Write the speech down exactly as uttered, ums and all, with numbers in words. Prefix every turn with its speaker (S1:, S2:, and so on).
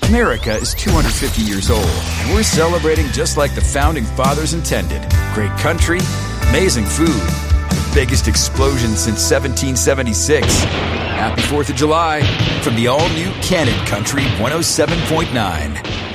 S1: America is two hundred fifty years old, and we're celebrating just like the Founding Fathers intended. Great country, amazing food, the biggest explosion since seventeen seventy-six. Happy fourth of July from the all-new Cannon Country one oh seven point nine.